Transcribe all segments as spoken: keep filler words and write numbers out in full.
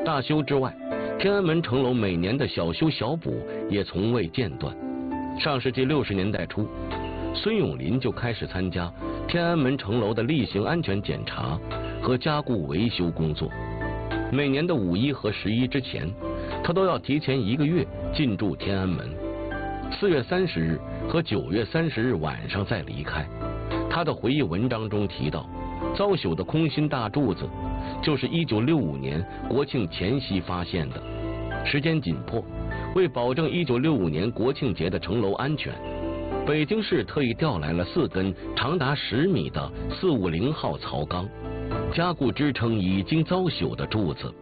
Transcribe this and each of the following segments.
大修之外，天安门城楼每年的小修小补也从未间断。上世纪六十年代初，孙永林就开始参加天安门城楼的例行安全检查和加固维修工作。每年的五一和十一之前，他都要提前一个月进驻天安门，四月三十日和九月三十日晚上再离开。他的回忆文章中提到，遭朽的空心大柱子就是一九六五年国庆前夕发现的。时间紧迫，为保证一九六五年国庆节的城楼安全，北京市特意调来了四根长达十米的四五零号槽钢，加固支撑已经遭朽的柱子。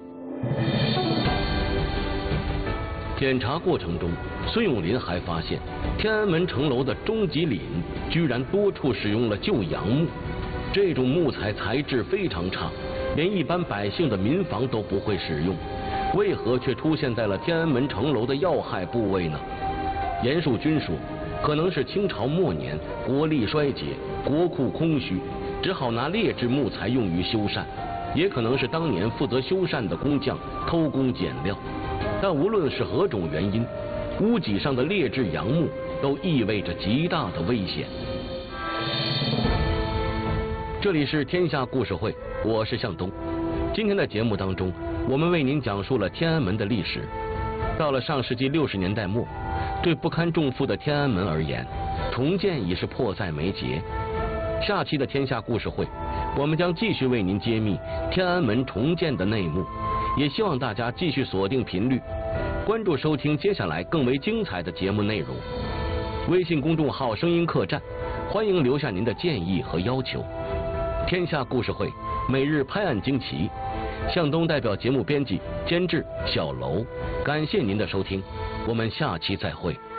检查过程中，孙永林还发现，天安门城楼的终极岭居然多处使用了旧杨木，这种木材材质非常差，连一般百姓的民房都不会使用，为何却出现在了天安门城楼的要害部位呢？严树军说，可能是清朝末年国力衰竭，国库空虚，只好拿劣质木材用于修缮，也可能是当年负责修缮的工匠偷工减料。但无论是何种原因，屋脊上的劣质杨木都意味着极大的危险。这里是天下故事会，我是向东。今天的节目当中，我们为您讲述了天安门的历史。到了上世纪六十年代末，对不堪重负的天安门而言，重建已是迫在眉睫。下期的天下故事会，我们将继续为您揭秘天安门重建的内幕，也希望大家继续锁定频率，关注收听接下来更为精彩的节目内容。微信公众号声音客栈，欢迎留下您的建议和要求。天下故事会每日拍案惊奇，向东代表节目编辑监制小楼，感谢您的收听，我们下期再会。